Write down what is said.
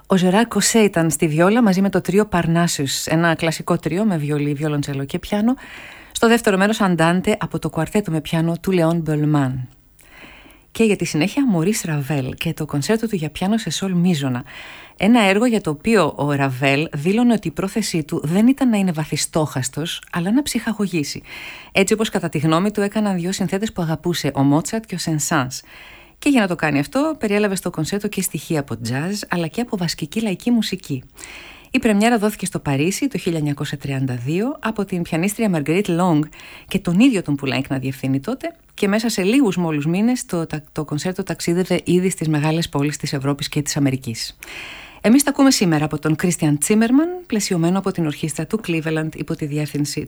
Ο Ζεράρ Κοσέ ήταν στη βιόλα μαζί με το τρίο Παρνάσιους, ένα κλασικό τρίο με βιολί, βιολοντσέλο και πιάνο. Στο δεύτερο μέρος Αντάντε από το κουαρτέτο με πιάνο του Λεόν Μπελμάν. Και για τη συνέχεια Μωρίς Ραβέλ και το κονσέρτο του για πιάνο σε σολ μίζωνα. Ένα έργο για το οποίο ο Ραβέλ δήλωνε ότι η πρόθεσή του δεν ήταν να είναι βαθιστόχαστος, αλλά να ψυχαγωγήσει. Έτσι όπως κατά τη γνώμη του έκαναν δύο συνθέτες που αγαπούσε, ο Μότσαρτ και ο Σενσάνς. Και για να το κάνει αυτό, περιέλαβε στο κονσέρτο και στοιχεία από τζαζ, αλλά και από βασκική λαϊκή μουσική. Η πρεμιέρα δόθηκε στο Παρίσι το 1932 από την πιανίστρια Μαργκερίτ Λόγκ και τον ίδιο τον Πουλάικ να διευθύνει τότε, και μέσα σε λίγους μόλους μήνες το κονσέρτο ταξίδευε ήδη στις μεγάλες πόλεις της Ευρώπης και της Αμερικής. Εμείς τα ακούμε σήμερα από τον Κρίστιαν Τσίμερμαν, πλαισιωμένο από την ορχήστρα του Cleveland υπό τη διεύθυνση